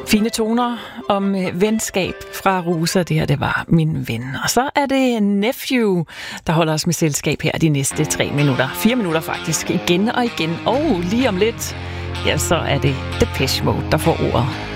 Fine toner om venskab fra Rosa. Det her, det var Min Ven. Og så er det Nephew, der holder os med selskab her de næste 3 minutter. 4 minutter faktisk. Igen og igen. Og lige om lidt, ja, så er det Depeche Mode, der får ordet.